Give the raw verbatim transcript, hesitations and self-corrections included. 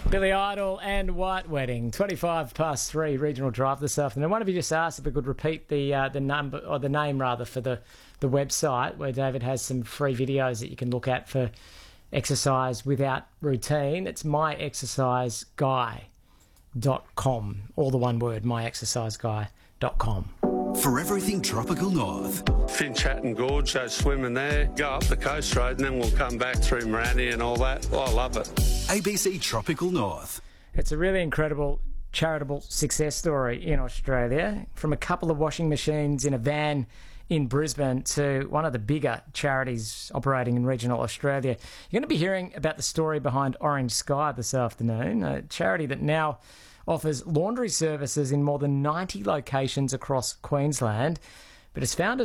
Billy Idol and White Wedding, twenty-five past three, regional drive this afternoon. One of you just asked if we could repeat the uh, the number or the name rather for the, the website where David has some free videos that you can look at for exercise without routine. It's my exercise guy dot com, all the one word, my exercise guy dot com. For everything Tropical North. Finchatan Gorge, go swimming there, go up the coast road, and then we'll come back through Morani and all that. Oh, I love it. A B C Tropical North. It's a really incredible charitable success story in Australia, from a couple of washing machines in a van in Brisbane to one of the bigger charities operating in regional Australia. You're going to be hearing about the story behind Orange Sky this afternoon, a charity that now offers laundry services in more than ninety locations across Queensland, but has found